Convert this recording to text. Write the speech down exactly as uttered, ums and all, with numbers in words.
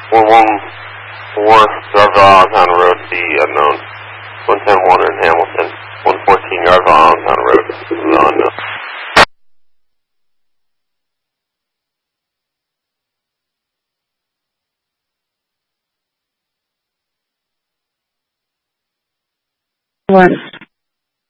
one one four, Yarville, Allentown Road, the unknown. one ten one in Hamilton. one fourteen, Yarville, Allentown Road, the unknown. One